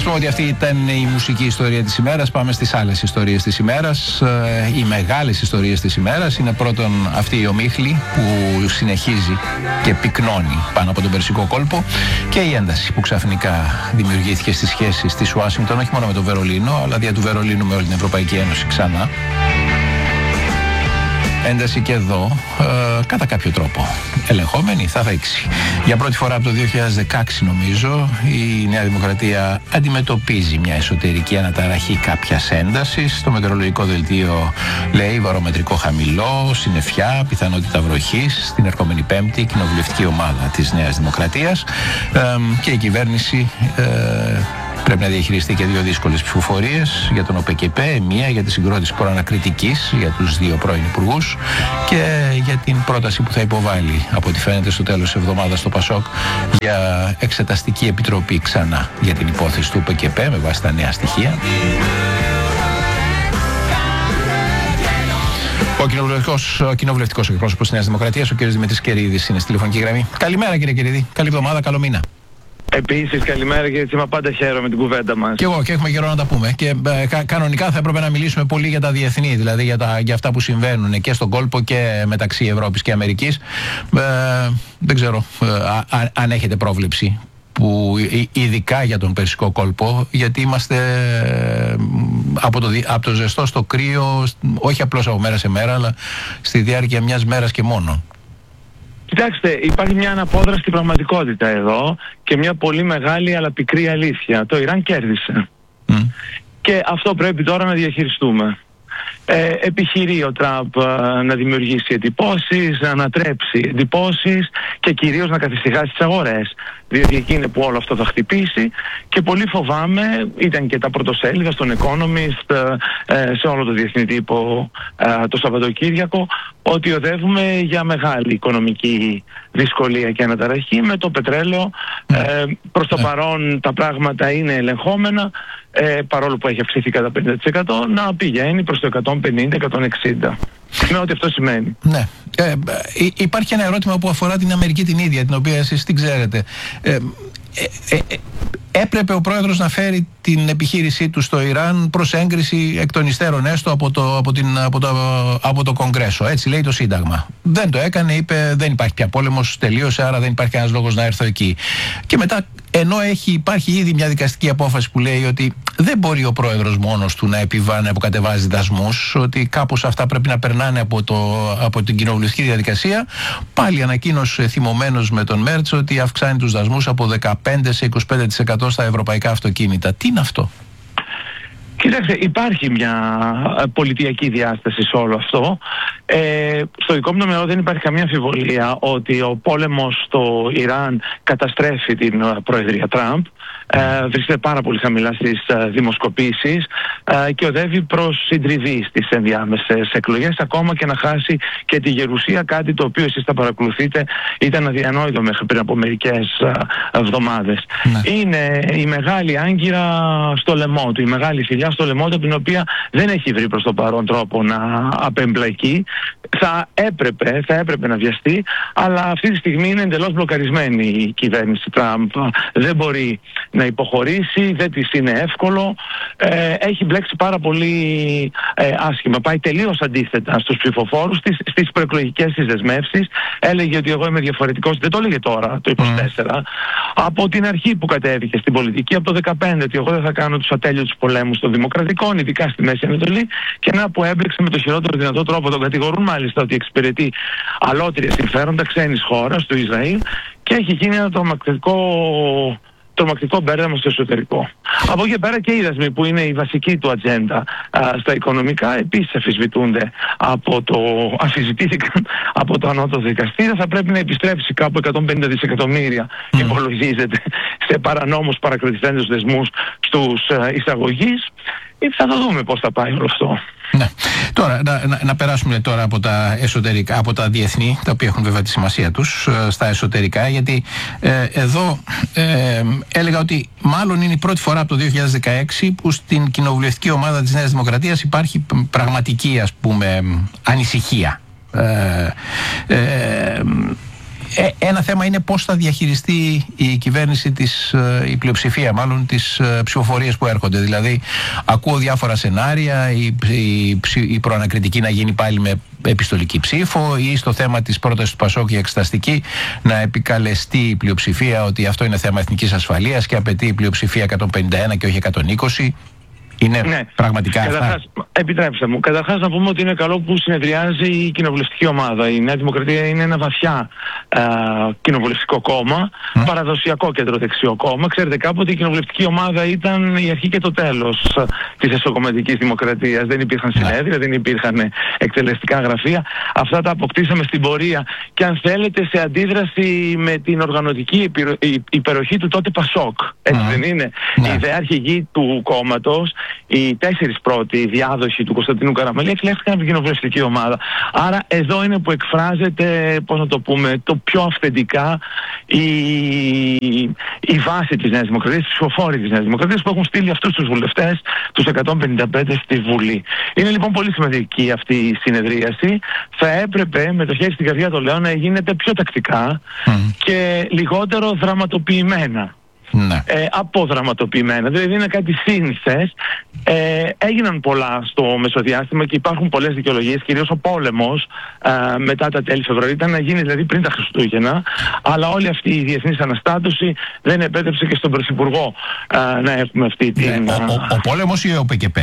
πούμε ότι αυτή ήταν η μουσική ιστορία της ημέρας. Πάμε στις άλλες ιστορίες της ημέρας. Οι μεγάλες ιστορίες της ημέρας είναι πρώτον αυτή η ομίχλη που συνεχίζει και πυκνώνει πάνω από τον Περσικό κόλπο και η ένταση που ξαφνικά δημιουργήθηκε στις σχέσεις της Ουάσιγκτον, όχι μόνο με το Βερολίνο, αλλά δια του Βερολίνου με όλη την Ευρωπαϊκή Ένωση ξανά. Ένταση και εδώ, κατά κάποιο τρόπο ελεγχόμενη, θα δείξει. Για πρώτη φορά από το 2016 νομίζω η Νέα Δημοκρατία αντιμετωπίζει μια εσωτερική αναταραχή κάποιας έντασης. Το μετεωρολογικό δελτίο λέει βαρομετρικό χαμηλό, συννεφιά, πιθανότητα βροχής στην ερχόμενη Πέμπτη, η κοινοβουλευτική ομάδα της Νέας Δημοκρατίας και η κυβέρνηση πρέπει να διαχειριστεί και δύο δύσκολες ψηφοφορίες για τον ΟΠΚΠ, μία για τη συγκρότηση προανακριτικής για τους δύο πρώην υπουργούς και για την πρόταση που θα υποβάλει από ό,τι φαίνεται στο τέλος της εβδομάδας στο ΠΑΣΟΚ για εξεταστική επιτροπή ξανά για την υπόθεση του ΟΠΚΠ με βάση τα νέα στοιχεία. Ο κοινοβουλευτικός εκπρόσωπος της Νέας Δημοκρατίας, ο κ. Δημήτρης Κερίδης, είναι στη τηλεφωνική γραμμή. Καλημέρα κύριε Κερίδη, καλή εβδομάδα, καλό μήνα. Επίσης, καλημέρα και έτσι πάντα χαίρομαι την κουβέντα μας. Και εγώ, και έχουμε καιρό να τα πούμε. Και κανονικά θα έπρεπε να μιλήσουμε πολύ για τα διεθνή, δηλαδή για αυτά που συμβαίνουν και στον κόλπο και μεταξύ Ευρώπης και Αμερικής. Δεν ξέρω αν έχετε πρόβλεψη, που ειδικά για τον Περσικό κόλπο, γιατί είμαστε από το ζεστό στο κρύο, όχι απλώς από μέρα σε μέρα, αλλά στη διάρκεια μιας μέρας και μόνο. Κοιτάξτε, υπάρχει μια αναπόδραστη πραγματικότητα εδώ και μια πολύ μεγάλη αλλά πικρή αλήθεια. Το Ιράν κέρδισε. Και αυτό πρέπει τώρα να διαχειριστούμε. Επιχειρεί ο Τραμπ να δημιουργήσει εντυπώσεις, να ανατρέψει εντυπώσεις και κυρίως να καθησυχάσει τις αγορές, διότι εκεί είναι που όλο αυτό θα χτυπήσει και πολύ φοβάμαι, ήταν και τα πρωτοσέλιδα στον Economist, σε όλο το διεθνή τύπο το Σαββατοκύριακο, ότι οδεύουμε για μεγάλη οικονομική δυσκολία και αναταραχή με το πετρέλαιο. Προς το παρόν τα πράγματα είναι ελεγχόμενα, παρόλο που έχει αυξηθεί κατά 50%, να πηγαίνει προς το 150-160. Με ό,τι αυτό σημαίνει. Ναι. Υπάρχει ένα ερώτημα που αφορά την Αμερική την ίδια, την οποία εσείς την ξέρετε. Έπρεπε ο πρόεδρος να φέρει την επιχείρησή του στο Ιράν προς έγκριση εκ των υστέρων, έστω από το Κογκρέσο. Έτσι λέει το Σύνταγμα. Δεν το έκανε, είπε δεν υπάρχει πια πόλεμος, τελείωσε, άρα δεν υπάρχει κανένας λόγος να έρθω εκεί. Και μετά, ενώ υπάρχει ήδη μια δικαστική απόφαση που λέει ότι δεν μπορεί ο πρόεδρος μόνος του να αποκατεβάζει δασμούς, ότι κάπως αυτά πρέπει να περνάνε από την κοινοβουλευτική διαδικασία, πάλι ανακοίνωσε θυμωμένος με τον Μέρτς ότι αυξάνει τους δασμούς από 15% σε 25% στα ευρωπαϊκά αυτοκίνητα. Τι είναι αυτό? Κοιτάξτε, υπάρχει μια πολιτιακή διάσταση σε όλο αυτό. Στο δικό μου νούμερο δεν υπάρχει καμία αμφιβολία ότι ο πόλεμος στο Ιράν καταστρέφει την προεδρία Τραμπ. Βρίσκεται πάρα πολύ χαμηλά στις δημοσκοπήσεις και οδεύει προς συντριβή στις ενδιάμεσες εκλογές, ακόμα και να χάσει και τη γερουσία, κάτι το οποίο εσείς θα παρακολουθείτε ήταν αδιανόητο μέχρι πριν από μερικές εβδομάδες. Ναι. Είναι η μεγάλη άγκυρα στο λαιμό του, η μεγάλη θηλιά στο λαιμό του, την οποία δεν έχει βρει προς το παρόν τρόπο να απεμπλακεί. Θα έπρεπε να βιαστεί, αλλά αυτή τη στιγμή είναι εντελώς μπλοκαρισμένη η κυβέρνηση Τραμπ. Δεν μπορεί να υποχωρήσει, δεν της είναι εύκολο. Έχει μπλέξει πάρα πολύ άσχημα. Πάει τελείως αντίθετα στους ψηφοφόρους της, στις προεκλογικές της δεσμεύσεις. Έλεγε ότι εγώ είμαι διαφορετικός, δεν το έλεγε τώρα, το 24. Από την αρχή που κατέβηκε στην πολιτική, από το 2015, ότι εγώ δεν θα κάνω τους ατέλειωτους πολέμους των δημοκρατικών, ειδικά στη Μέση Ανατολή, και να που έμπλεξε με το χειρότερο δυνατό τρόπο. Τον κατηγορούν μάλιστα ότι εξυπηρετεί αλότρια συμφέροντα ξένης χώρας, του Ισραήλ, και έχει γίνει ένα τρομακτικό μπέρδεμα στο εσωτερικό. Από εκεί πέρα και οι δασμοί, που είναι η βασική του ατζέντα στα οικονομικά, επίσης αμφισβητήθηκαν από το ανώτατο δικαστήριο. Θα πρέπει να επιστρέψει κάπου 150 δισεκατομμύρια, υπολογίζεται, σε παρανόμους παρακρατηθέντες δεσμούς στους εισαγωγείς. Θα το δούμε πώς θα πάει όλο αυτό. Ναι. Τώρα, να περάσουμε τώρα από τα εσωτερικά, από τα διεθνή, τα οποία έχουν βέβαια τη σημασία τους, στα εσωτερικά, γιατί εδώ έλεγα ότι μάλλον είναι η πρώτη φορά από το 2016 που στην κοινοβουλευτική ομάδα της Νέας Δημοκρατίας υπάρχει πραγματική, ας πούμε, ανησυχία. Ένα θέμα είναι πώς θα διαχειριστεί η κυβέρνηση η πλειοψηφία μάλλον τις ψηφοφορίες που έρχονται. Δηλαδή ακούω διάφορα σενάρια, η προανακριτική να γίνει πάλι με επιστολική ψήφο, ή στο θέμα της πρότασης του Πασόκ η εξεταστική να επικαλεστεί η πλειοψηφία ότι αυτό είναι θέμα εθνικής ασφαλείας και απαιτεί η πλειοψηφία 151 και όχι 120. Είναι πραγματικά αυτά. Επιτρέψτε μου. Καταρχάς να πούμε ότι είναι καλό που συνεδριάζει η κοινοβουλευτική ομάδα. Η Νέα Δημοκρατία είναι ένα βαθιά κοινοβουλευτικό κόμμα, παραδοσιακό κεντροδεξιό κόμμα. Ξέρετε, κάποτε η κοινοβουλευτική ομάδα ήταν η αρχή και το τέλος της εσωκομματικής δημοκρατίας. Δεν υπήρχαν συνέδρια, δεν υπήρχαν εκτελεστικά γραφεία. Αυτά τα αποκτήσαμε στην πορεία και αν θέλετε σε αντίδραση με την οργανωτική υπεροχή του τότε Πασόκ. Έτσι δεν είναι? Η ιδεάρχη γη του κόμματος, οι 4 πρώτοι διάδοχοι του Κωνσταντίνου Καραμαλή εκλέχθηκαν από την κοινοβουλευτική ομάδα. Άρα εδώ είναι που εκφράζεται, πώς να το πούμε, το πιο αυθεντικά η βάση της Νέας Δημοκρατίας, οι ψηφοφόροι της Νέας Δημοκρατίας που έχουν στείλει αυτούς τους βουλευτές, τους 155 στη Βουλή. Είναι λοιπόν πολύ σημαντική αυτή η συνεδρίαση. Θα έπρεπε, με το χέρι στην καρδιά το λέω, να γίνεται πιο τακτικά και λιγότερο δραματοποιημένα. Αποδραματοποιημένα, δηλαδή είναι κάτι σύνηθες. Έγιναν πολλά στο μεσοδιάστημα και υπάρχουν πολλές δικαιολογίες, κυρίως ο πόλεμος μετά τα τέλη Φεβρουαρίου ήταν να γίνει δηλαδή πριν τα Χριστούγεννα, αλλά όλη αυτή η διεθνής αναστάτωση δεν επέτρεψε και στον Πρωθυπουργό να έχουμε αυτή την... Ο πόλεμος ή ο ΠΚΠ?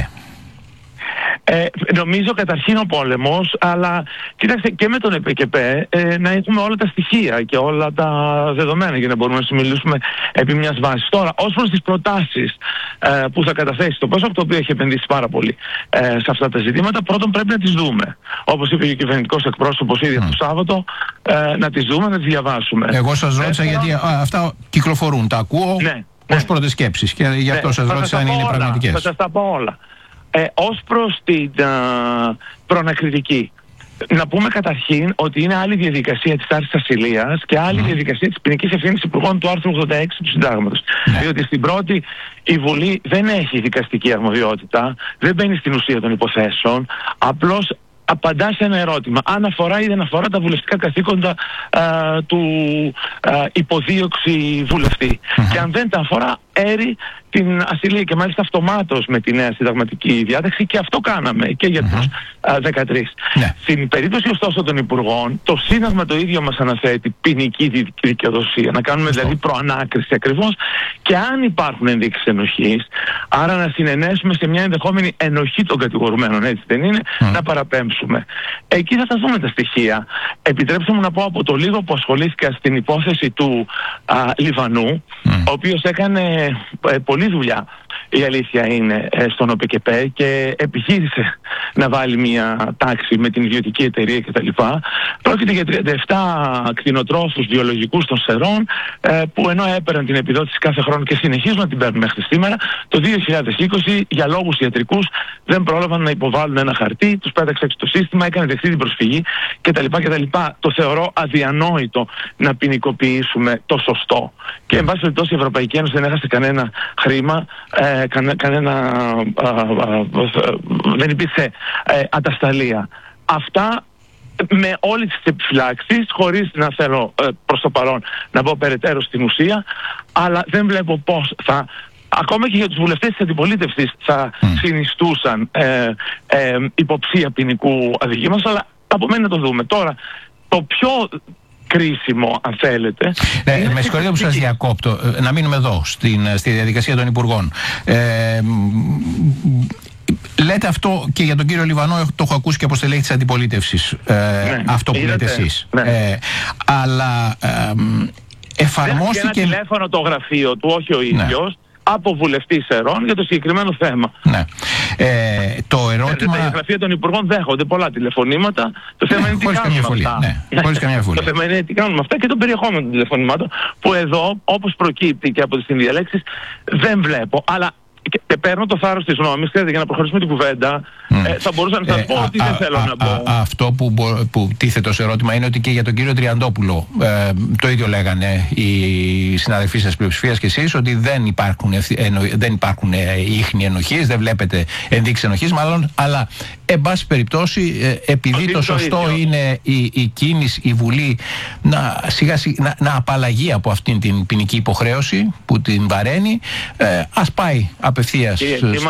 Νομίζω καταρχήν ο πόλεμος, αλλά κοιτάξτε και με τον ΕΠΚΠ να έχουμε όλα τα στοιχεία και όλα τα δεδομένα για να μπορούμε να συμμιλήσουμε επί μιας βάσης. Τώρα, ως προς τις προτάσεις που θα καταθέσει το Πασόκ, το οποίο έχει επενδύσει πάρα πολύ σε αυτά τα ζητήματα, πρώτον πρέπει να τις δούμε. Όπως είπε και ο κυβερνητικός εκπρόσωπος ήδη το Σάββατο, να τις δούμε, να τις διαβάσουμε. Εγώ σας ρώτησα γιατί αυτά κυκλοφορούν, τα ακούω ως πρώτες σκέψεις και γι' αυτό σας ρώτησα αν είναι πραγματικές. Θα σας τα πω όλα. Ως προς την προανακριτική, να πούμε καταρχήν ότι είναι άλλη διαδικασία της άρσης ασυλίας και άλλη διαδικασία της ποινικής ευθύνης υπουργών του άρθρου 86 του Συντάγματος. Διότι στην πρώτη η Βουλή δεν έχει δικαστική αρμοδιότητα, δεν μπαίνει στην ουσία των υποθέσεων, απλώς απαντά σε ένα ερώτημα. Αν αφορά ή δεν αφορά τα βουλευτικά καθήκοντα του υποδίωξη βουλευτή. Και αν δεν τα αφορά, έρει την ασυλία και μάλιστα αυτομάτως με τη νέα συνταγματική διάταξη και αυτό κάναμε και για τους 13. Στην περίπτωση ωστόσο των υπουργών, το Σύνταγμα το ίδιο μας αναθέτει ποινική δικαιοδοσία. Να κάνουμε δηλαδή προανάκριση ακριβώς και αν υπάρχουν ενδείξεις ενοχής, άρα να συνενέσουμε σε μια ενδεχόμενη ενοχή των κατηγορουμένων, έτσι δεν είναι, να παραπέμψουμε. Εκεί θα τα δούμε τα στοιχεία. Επιτρέψτε μου να πω από το λίγο που ασχολήθηκα στην υπόθεση του Λιβανού, ο οποίος έκανε πολλή δουλειά, η αλήθεια είναι, στον ΟΠΚΠ και επιχείρησε να βάλει μια τάξη με την ιδιωτική εταιρεία κτλ. Πρόκειται για 37 κτηνοτρόφους βιολογικούς των Σερών που ενώ έπαιρναν την επιδότηση κάθε χρόνο και συνεχίζουν να την παίρνουν μέχρι σήμερα, το 2020 για λόγους ιατρικούς δεν πρόλαβαν να υποβάλουν ένα χαρτί, τους πέταξε έξω το σύστημα, έκανε δεχτεί την προσφυγή κτλ. Το θεωρώ αδιανόητο να ποινικοποιήσουμε το σωστό. Και εν πάση περιπτώσει η Ευρωπαϊκή Ένωση δεν έχασε κανένα χρήμα, δεν υπήρξε ατασταλία. Αυτά με όλες τις επιφυλάξεις, χωρίς να θέλω προς το παρόν να πω περαιτέρω στην ουσία, αλλά δεν βλέπω πώς θα... Ακόμα και για τους βουλευτές της αντιπολίτευσης θα συνιστούσαν υποψία ποινικού αδικήματος, αλλά από μένα να το δούμε. Τώρα, το πιο κρίσιμο, αν θέλετε... με συγχωρείτε που σας διακόπτω. Να μείνουμε εδώ, στη διαδικασία των υπουργών. Λέτε αυτό και για τον κύριο Λιβανό, το έχω ακούσει και από στελέχη της αντιπολίτευσης, αυτό που λέτε εσείς. Αλλά εφαρμόστηκε... Ένα τηλέφωνο το γραφείο του, όχι ο ίδιος, από βουλευτή Σερών για το συγκεκριμένο θέμα. Το ερώτημα... Τα γραφεία των υπουργών δέχονται πολλά τηλεφωνήματα. Το θέμα είναι τι κάνουμε αυτά. Χωρίς καμία αμφιβολία. Το θέμα είναι τι κάνουμε αυτά και το περιεχόμενο των τηλεφωνημάτων που εδώ, όπως προκύπτει και από τις συνδιαλέξεις, δεν βλέπω. Αλλά Και παίρνω το θάρρος της γνώμης, για να προχωρήσουμε την κουβέντα. Θα μπορούσα να σας πω ότι δεν θέλω να πω. Αυτό που τίθεται ως ερώτημα είναι ότι και για τον κύριο Τριαντόπουλο το ίδιο λέγανε οι συναδελφοί σας πλειοψηφίας και εσείς, ότι δεν υπάρχουν ίχνη ενοχής, δεν βλέπετε ενδείξεις ενοχής μάλλον, αλλά εν πάση περιπτώσει επειδή το σωστό είναι η κίνηση, η Βουλή να απαλλαγεί από αυτήν την ποινική υποχρέωση που την βαραίνει, ας πάει απευθείας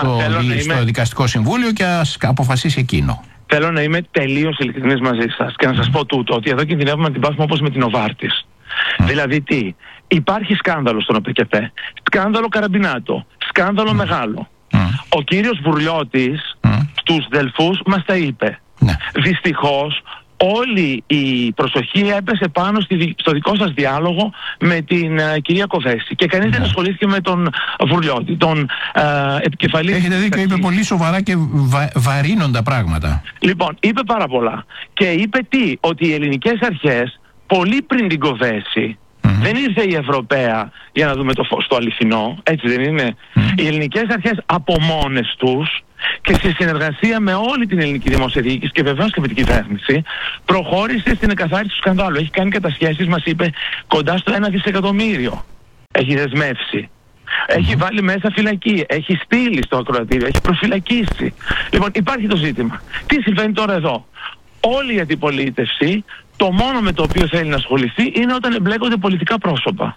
στο Δικαστικό Συμβούλιο και ας αποφασίσει εκείνο. Θέλω να είμαι τελείως ειλικρινής μαζί σας και να σας πω τούτο, ότι εδώ κινδυνεύουμε να την πάθουμε όπως με την Νοβάρτης. Δηλαδή τι, υπάρχει σκάνδαλο στον ΟΠΕΚΕΠΕ, σκάνδαλο Καραμπινάτο, σκάνδαλο μεγάλο. Ο κύριος Βουρλιώτης στους Δελφούς μας τα είπε. Δυστυχώς όλη η προσοχή έπεσε πάνω στο δικό σας διάλογο με την κυρία Κοβέση και κανείς δεν ασχολήθηκε με τον Βουρλιώτη, τον επικεφαλής. Έχετε δίκιο, είπε πολύ σοβαρά και βαρύνοντα πράγματα. Λοιπόν, είπε πάρα πολλά και είπε τι, ότι οι ελληνικές αρχές πολύ πριν την Κοβέση, δεν ήρθε η Ευρωπαία για να δούμε το φως το αληθινό, έτσι δεν είναι? Οι ελληνικές αρχές από μόνες τους και σε συνεργασία με όλη την ελληνική δημόσια διοίκηση και βεβαίως και με την κυβέρνηση, προχώρησε στην εκαθάριση του σκανδάλου. Έχει κάνει κατασχέσεις, μας είπε, κοντά στο 1 δισεκατομμύριο. Έχει δεσμεύσει. Έχει βάλει μέσα φυλακή. Έχει στείλει στο ακροατήριο. Έχει προφυλακίσει. Λοιπόν, υπάρχει το ζήτημα. Τι συμβαίνει τώρα εδώ? Όλη η αντιπολίτευση, το μόνο με το οποίο θέλει να ασχοληθεί είναι όταν εμπλέκονται πολιτικά πρόσωπα.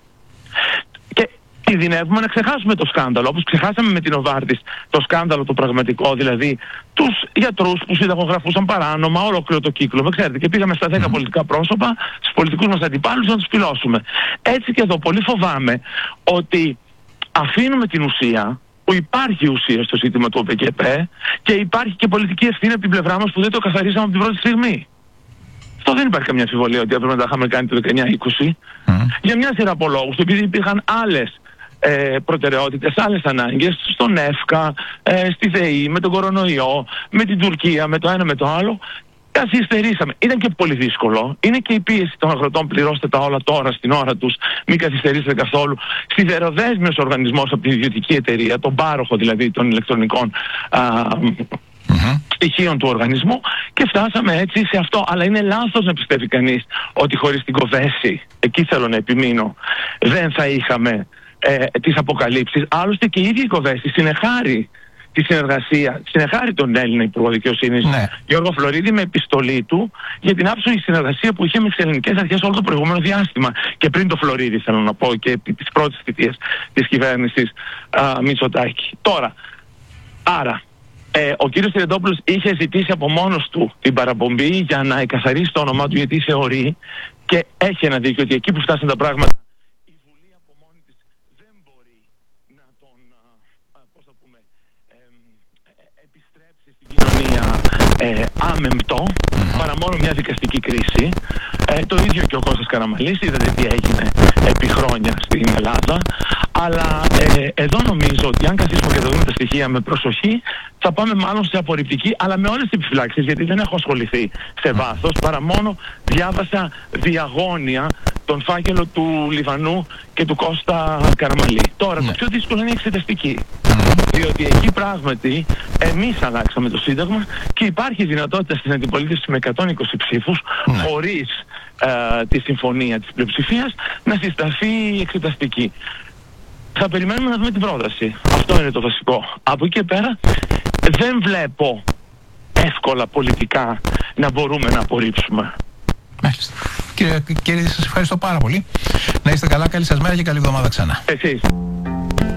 Και κινδυνεύουμε να ξεχάσουμε το σκάνδαλο, όπως ξεχάσαμε με την Νοβάρτης το σκάνδαλο το πραγματικό, δηλαδή τους γιατρούς που συνταγογραφούσαν παράνομα, ολόκληρο το κύκλο, ξέρετε, και πήγαμε στα 10 πολιτικά πρόσωπα, στους πολιτικούς μας αντιπάλους να τους πυλώσουμε. Έτσι και εδώ πολύ φοβάμαι ότι αφήνουμε την ουσία, που υπάρχει ουσία στο ζήτημα του ΟΠΕΚΕΠΕ και υπάρχει και πολιτική ευθύνη από την πλευρά μας που δεν το καθαρίσαμε από την πρώτη στιγμή. Αυτό δεν υπάρχει καμία αμφιβολία ότι έπρεπε να τα είχαμε κάνει το 19-20 για μια σειρά από λόγους, επειδή υπήρχαν άλλες προτεραιότητες, άλλες ανάγκες στον ΕΦΚΑ, στη ΔΕΗ, με τον κορονοϊό, με την Τουρκία, με το ένα με το άλλο. Καθυστερήσαμε. Ήταν και πολύ δύσκολο. Είναι και η πίεση των αγροτών, πληρώστε τα όλα τώρα στην ώρα τους, μην καθυστερήσετε καθόλου. Σιδεροδέσμιος οργανισμός από την ιδιωτική εταιρεία, τον πάροχο δηλαδή των ηλεκτρονικών στοιχείων του οργανισμού, και φτάσαμε έτσι σε αυτό. Αλλά είναι λάθος να πιστεύει κανείς ότι χωρίς την Κοβέση, εκεί θέλω να επιμείνω, δεν θα είχαμε τις αποκαλύψεις. Άλλωστε και η ίδια η Κοβέση συνεχάρει τη συνεργασία, συνεχάρει τον Έλληνα Υπουργό Δικαιοσύνης Γιώργο Φλωρίδη με επιστολή του για την άψογη συνεργασία που είχε με τις ελληνικές αρχές όλο το προηγούμενο διάστημα. Και πριν το Φλωρίδη, θέλω να πω, και τις πρώτες θητείες της κυβέρνησης Μητσοτάκη. Τώρα, άρα, ο κύριος Τριαντόπουλος είχε ζητήσει από μόνος του την παραπομπή για να εκαθαρίσει το όνομά του, γιατί θεωρεί, και έχει ένα δίκιο, ότι εκεί που φτάσαν τα πράγματα η Βουλή από μόνη της δεν μπορεί να τον επιστρέψει στην κοινωνία άμεμπτο, παρά μόνο μια δικαστική κρίση. Το ίδιο και ο Κώστας Καραμανλής, είδατε τι έγινε επί χρόνια στην Ελλάδα. Αλλά εδώ νομίζω ότι αν καθίσουμε και δούμε τα στοιχεία με προσοχή, θα πάμε μάλλον σε απορριπτική, αλλά με όλες τις επιφυλάξεις, γιατί δεν έχω ασχοληθεί σε βάθος, παρά μόνο διάβασα διαγώνια τον φάκελο του Λιβανού και του Κώστα Καραμανλή. Τώρα, το πιο δύσκολο είναι η εξεταστική. Διότι εκεί πράγματι εμείς αλλάξαμε το Σύνταγμα και υπάρχει δυνατότητα στην αντιπολίτευση με 120 ψήφους, χωρίς τη συμφωνία της πλειοψηφίας, να συσταθεί η εξεταστική. Θα περιμένουμε να δούμε την πρόταση. Αυτό είναι το βασικό. Από εκεί και πέρα δεν βλέπω εύκολα πολιτικά να μπορούμε να απορρίψουμε. Μάλιστα. Κύριε, σας ευχαριστώ πάρα πολύ. Να είστε καλά, καλή σας μέρα και καλή εβδομάδα ξανά. Εσείς.